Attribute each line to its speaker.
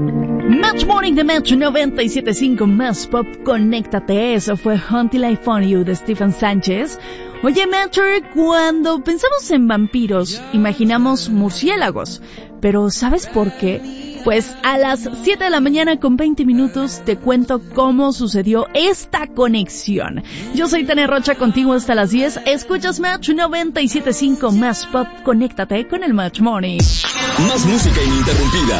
Speaker 1: Match Morning de Match 97.5 Más Pop, conéctate. Eso fue Until I Found You de Stephen Sánchez. Oye, Matcher, cuando pensamos en vampiros, imaginamos murciélagos. Pero ¿sabes por qué? Pues a las 7 de la mañana con 20 minutos te cuento cómo sucedió esta conexión. Yo soy Tania Rocha, contigo hasta las 10. Escuchas Match 97.5 Más Pop, conéctate con el Match Morning.
Speaker 2: Más música ininterrumpida.